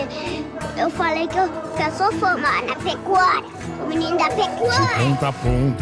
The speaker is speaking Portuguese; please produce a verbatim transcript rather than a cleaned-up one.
eu falei que eu, que eu sou formada na pecuária. Sou menino da pecuária. De ponta a ponta.